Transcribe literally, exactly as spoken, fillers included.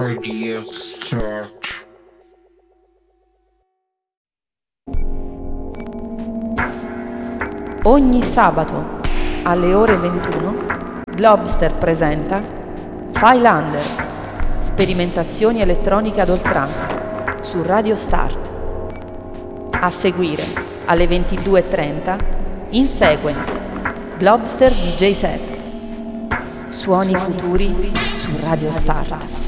Radio Start. Ogni sabato alle ore ventuno Globster presenta Failander, sperimentazioni elettroniche ad oltranza su Radio Start. A seguire alle ventidue e trenta In Sequence Globster D J Set. Suoni futuri su Radio Start.